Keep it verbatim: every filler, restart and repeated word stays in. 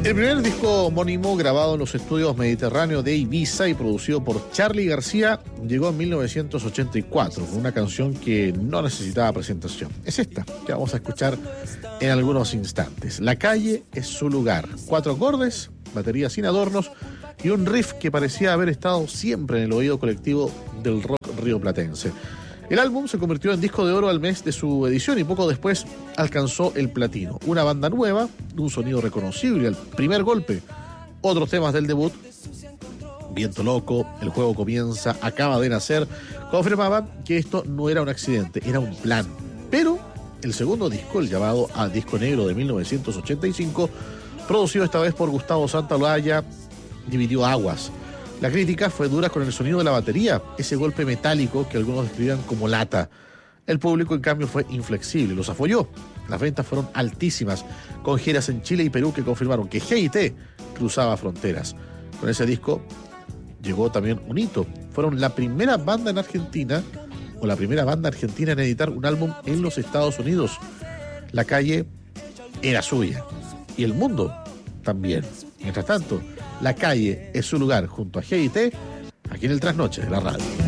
El primer disco homónimo grabado en los estudios Mediterráneo de Ibiza y producido por Charly García llegó en mil novecientos ochenta y cuatro con una canción que no necesitaba presentación. Es esta que vamos a escuchar en algunos instantes. La calle es su lugar. Cuatro acordes, batería sin adornos y un riff que parecía haber estado siempre en el oído colectivo del rock rioplatense. El álbum se convirtió en disco de oro al mes de su edición y poco después alcanzó el platino. Una banda nueva, un sonido reconocible al primer golpe. Otros temas del debut, Viento Loco, El Juego Comienza, Acaba de Nacer, confirmaban que esto no era un accidente, era un plan. Pero el segundo disco, el llamado A Disco Negro de mil novecientos ochenta y cinco, producido esta vez por Gustavo Santaolalla, dividió aguas. La crítica fue dura con el sonido de la batería, ese golpe metálico que algunos describían como lata. El público, en cambio, fue inflexible, los apoyó. Las ventas fueron altísimas, con giras en Chile y Perú que confirmaron que G I T cruzaba fronteras. Con ese disco llegó también un hito. Fueron la primera banda en Argentina, o la primera banda argentina en editar un álbum en los Estados Unidos. La calle era suya, y el mundo también. Mientras tanto, La calle es su lugar junto a G I T, aquí en el Trasnoche de la radio.